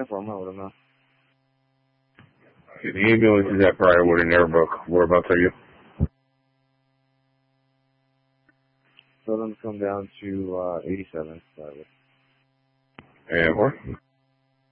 10-4, I'll let them know. The ambulance is at Briarwood in Airbrook. Whereabouts are you? Tell them to come down to 87. And where?